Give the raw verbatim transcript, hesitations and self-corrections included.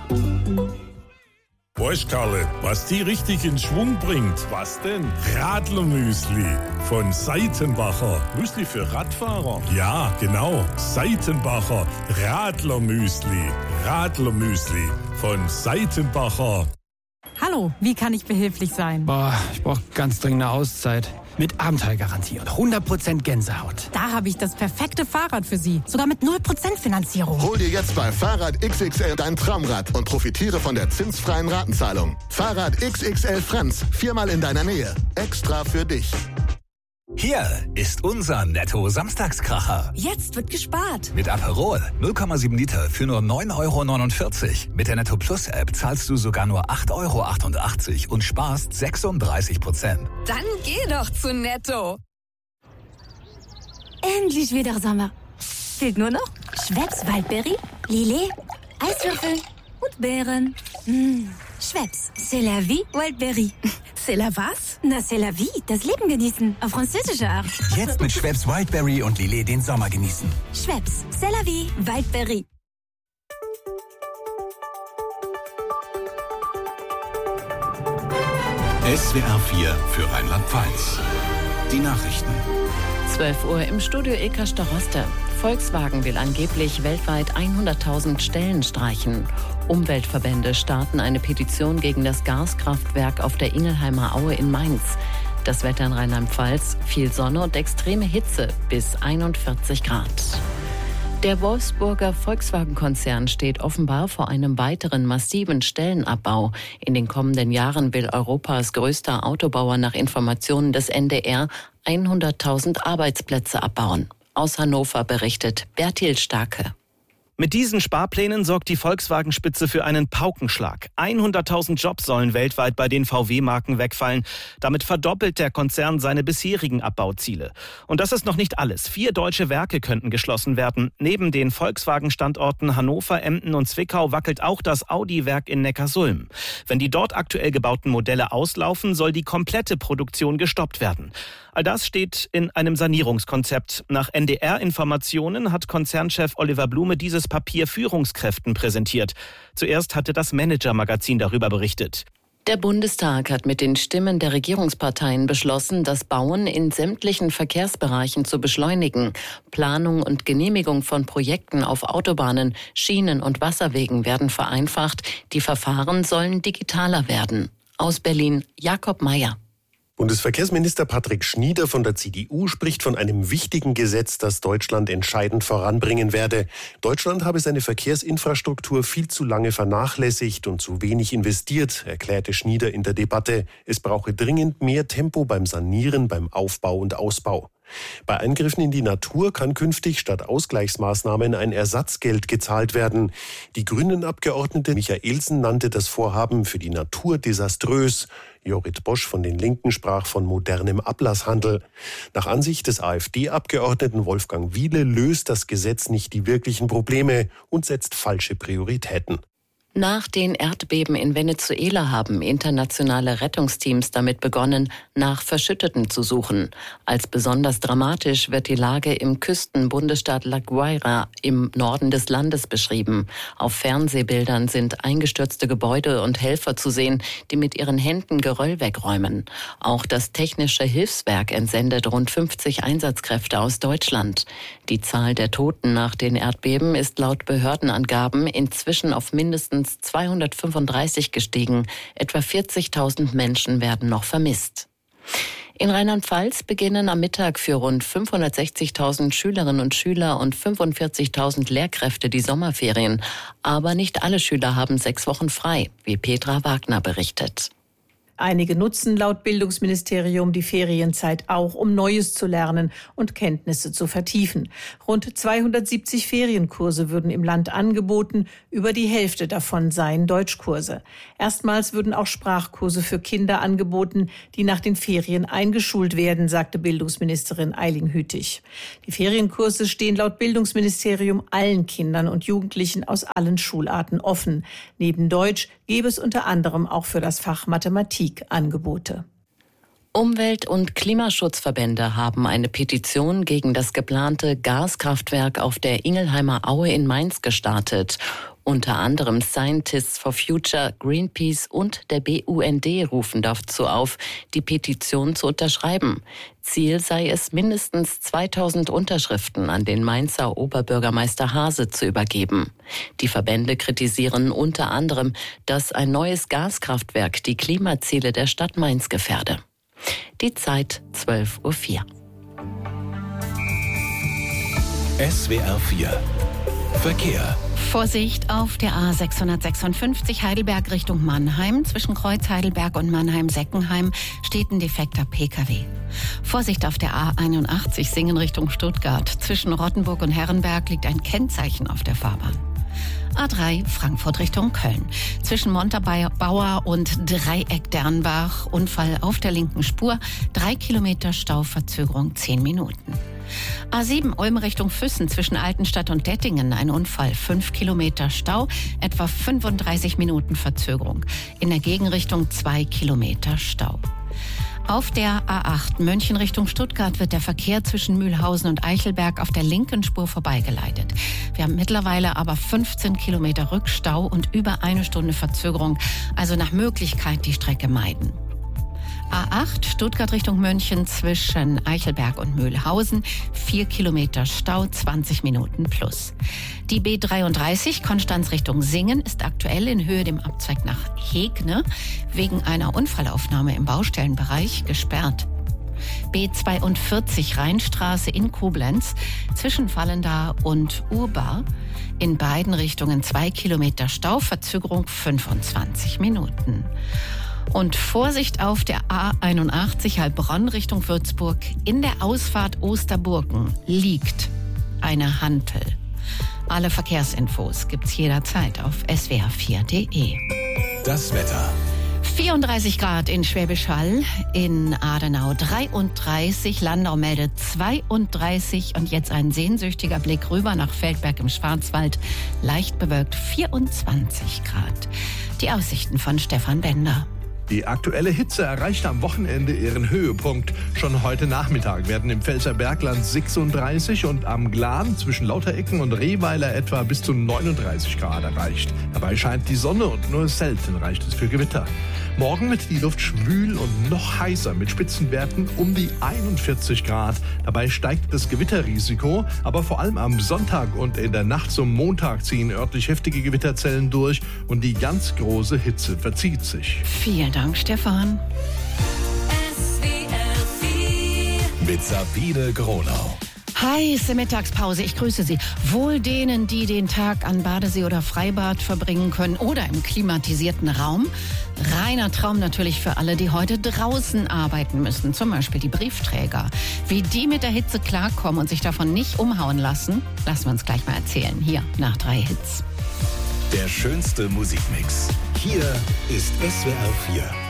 Weißt, Karle, was die richtig in Schwung bringt? Was denn? Radlermüsli von Seitenbacher. Müsli für Radfahrer? Ja, genau. Seitenbacher Radlermüsli. Radlermüsli von Seitenbacher. Hallo, wie kann ich behilflich sein? Boah, ich brauche ganz dringend eine Auszeit. Mit Abenteuergarantie und hundert Prozent Gänsehaut. Da habe ich das perfekte Fahrrad für Sie. Sogar mit null Prozent Finanzierung. Hol dir jetzt bei Fahrrad X X L dein Traumrad und profitiere von der zinsfreien Ratenzahlung. Fahrrad X X L Franz, viermal in deiner Nähe. Extra für dich. Hier ist unser Netto-Samstagskracher. Jetzt wird gespart. Mit Aperol null Komma sieben Liter für nur neun Euro neunundvierzig. Mit der Netto Plus App zahlst du sogar nur acht Euro achtundachtzig und sparst sechsunddreißig Prozent. Dann geh doch zu Netto. Endlich wieder Sommer. Fehlt nur noch Schweppes Waldberry, Lillet, Eiswürfel und Beeren. Mmh. Schweppes, c'est la vie, Wildberry. C'est la was? Na, c'est la vie, das Leben genießen, auf französische Art. Jetzt mit Schweppes Wildberry und Lillet den Sommer genießen. Schweppes, c'est la vie, Wildberry. S W R vier für Rheinland-Pfalz. Die Nachrichten. zwölf Uhr im Studio Ilka Staroste. Volkswagen will angeblich weltweit hunderttausend Stellen streichen. Umweltverbände starten eine Petition gegen das Gaskraftwerk auf der Ingelheimer Aue in Mainz. Das Wetter in Rheinland-Pfalz, viel Sonne und extreme Hitze bis einundvierzig Grad. Der Wolfsburger Volkswagen-Konzern steht offenbar vor einem weiteren massiven Stellenabbau. In den kommenden Jahren will Europas größter Autobauer nach Informationen des N D R hunderttausend Arbeitsplätze abbauen. Aus Hannover berichtet Bertil Starke. Mit diesen Sparplänen sorgt die Volkswagen-Spitze für einen Paukenschlag. hunderttausend Jobs sollen weltweit bei den V W-Marken wegfallen. Damit verdoppelt der Konzern seine bisherigen Abbauziele. Und das ist noch nicht alles. Vier deutsche Werke könnten geschlossen werden. Neben den Volkswagen-Standorten Hannover, Emden und Zwickau wackelt auch das Audi-Werk in Neckarsulm. Wenn die dort aktuell gebauten Modelle auslaufen, soll die komplette Produktion gestoppt werden. All das steht in einem Sanierungskonzept. Nach N D R-Informationen hat Konzernchef Oliver Blume dieses Papier Führungskräften präsentiert. Zuerst hatte das Manager-Magazin darüber berichtet. Der Bundestag hat mit den Stimmen der Regierungsparteien beschlossen, das Bauen in sämtlichen Verkehrsbereichen zu beschleunigen. Planung und Genehmigung von Projekten auf Autobahnen, Schienen und Wasserwegen werden vereinfacht. Die Verfahren sollen digitaler werden. Aus Berlin, Jakob Mayer. Bundesverkehrsminister Patrick Schnieder von der C D U spricht von einem wichtigen Gesetz, das Deutschland entscheidend voranbringen werde. Deutschland habe seine Verkehrsinfrastruktur viel zu lange vernachlässigt und zu wenig investiert, erklärte Schnieder in der Debatte. Es brauche dringend mehr Tempo beim Sanieren, beim Aufbau und Ausbau. Bei Eingriffen in die Natur kann künftig statt Ausgleichsmaßnahmen ein Ersatzgeld gezahlt werden. Die Grünen-Abgeordnete Michaelsen nannte das Vorhaben für die Natur desaströs. Jorrit Bosch von den Linken sprach von modernem Ablasshandel. Nach Ansicht des AfD-Abgeordneten Wolfgang Wiele löst das Gesetz nicht die wirklichen Probleme und setzt falsche Prioritäten. Nach den Erdbeben in Venezuela haben internationale Rettungsteams damit begonnen, nach Verschütteten zu suchen. Als besonders dramatisch wird die Lage im Küstenbundesstaat La Guaira im Norden des Landes beschrieben. Auf Fernsehbildern sind eingestürzte Gebäude und Helfer zu sehen, die mit ihren Händen Geröll wegräumen. Auch das Technische Hilfswerk entsendet rund fünfzig Einsatzkräfte aus Deutschland. Die Zahl der Toten nach den Erdbeben ist laut Behördenangaben inzwischen auf mindestens zweihundertfünfunddreißig gestiegen. Etwa vierzigtausend Menschen werden noch vermisst. In Rheinland-Pfalz beginnen am Mittag für rund fünfhundertsechzigtausend Schülerinnen und Schüler und fünfundvierzigtausend Lehrkräfte die Sommerferien. Aber nicht alle Schüler haben sechs Wochen frei, wie Petra Wagner berichtet. Einige nutzen laut Bildungsministerium die Ferienzeit auch, um Neues zu lernen und Kenntnisse zu vertiefen. Rund zweihundertsiebzig Ferienkurse würden im Land angeboten, über die Hälfte davon seien Deutschkurse. Erstmals würden auch Sprachkurse für Kinder angeboten, die nach den Ferien eingeschult werden, sagte Bildungsministerin Eiling Hütig. Die Ferienkurse stehen laut Bildungsministerium allen Kindern und Jugendlichen aus allen Schularten offen. Neben Deutsch gäbe es unter anderem auch für das Fach Mathematik Angebote. Umwelt- und Klimaschutzverbände haben eine Petition gegen das geplante Gaskraftwerk auf der Ingelheimer Aue in Mainz gestartet. Unter anderem Scientists for Future, Greenpeace und der B U N D rufen dazu auf, die Petition zu unterschreiben. Ziel sei es, mindestens zweitausend Unterschriften an den Mainzer Oberbürgermeister Haase zu übergeben. Die Verbände kritisieren unter anderem, dass ein neues Gaskraftwerk die Klimaziele der Stadt Mainz gefährde. Die Zeit zwölf Uhr vier. S W R vier Verkehr. Vorsicht auf der A sechshundertsechsundfünfzig Heidelberg Richtung Mannheim. Zwischen Kreuz Heidelberg und Mannheim-Seckenheim steht ein defekter P K W. Vorsicht auf der A einundachtzig Singen Richtung Stuttgart. Zwischen Rottenburg und Herrenberg liegt ein Kennzeichen auf der Fahrbahn. A drei Frankfurt Richtung Köln. Zwischen Montabaur und Dreieck Dernbach Unfall auf der linken Spur. Drei Kilometer Stauverzögerung, zehn Minuten. A sieben Ulm Richtung Füssen zwischen Altenstadt und Dettingen ein Unfall. Fünf Kilometer Stau, etwa fünfunddreißig Minuten Verzögerung. In der Gegenrichtung zwei Kilometer Stau. Auf der A acht München Richtung Stuttgart wird der Verkehr zwischen Mühlhausen und Eichelberg auf der linken Spur vorbeigeleitet. Wir haben mittlerweile aber fünfzehn Kilometer Rückstau und über eine Stunde Verzögerung, also nach Möglichkeit die Strecke meiden. A acht Stuttgart Richtung München zwischen Eichelberg und Mühlhausen, vier Kilometer Stau, zwanzig Minuten plus. Die B dreiunddreißig Konstanz Richtung Singen ist aktuell in Höhe dem Abzweig nach Hegne wegen einer Unfallaufnahme im Baustellenbereich gesperrt. B zweiundvierzig Rheinstraße in Koblenz zwischen Vallendar und Urbar. In beiden Richtungen zwei Kilometer Stau, Verzögerung fünfundzwanzig Minuten. Und Vorsicht auf der A einundachtzig Heilbronn Richtung Würzburg. In der Ausfahrt Osterburgen liegt eine Hantel. Alle Verkehrsinfos gibt's jederzeit auf s w r vier punkt d e. Das Wetter. vierunddreißig Grad in Schwäbisch Hall, in Adenau dreiunddreißig, Landau meldet zweiunddreißig und jetzt ein sehnsüchtiger Blick rüber nach Feldberg im Schwarzwald, leicht bewölkt vierundzwanzig Grad. Die Aussichten von Stefan Bender. Die aktuelle Hitze erreicht am Wochenende ihren Höhepunkt. Schon heute Nachmittag werden im Pfälzer Bergland sechsunddreißig und am Glan zwischen Lauterecken und Rehweiler etwa bis zu neununddreißig Grad erreicht. Dabei scheint die Sonne und nur selten reicht es für Gewitter. Morgen wird die Luft schwül und noch heißer mit Spitzenwerten um die einundvierzig Grad. Dabei steigt das Gewitterrisiko, aber vor allem am Sonntag und in der Nacht zum Montag ziehen örtlich heftige Gewitterzellen durch und die ganz große Hitze verzieht sich. Vielen Dank, Stefan. S W R vier mit Sabine Gronau. Heiße Mittagspause, ich grüße Sie. Wohl denen, die den Tag an Badesee oder Freibad verbringen können oder im klimatisierten Raum. Reiner Traum natürlich für alle, die heute draußen arbeiten müssen, zum Beispiel die Briefträger. Wie die mit der Hitze klarkommen und sich davon nicht umhauen lassen, lassen wir uns gleich mal erzählen. Hier nach drei Hits. Der schönste Musikmix. Hier ist S W R vier.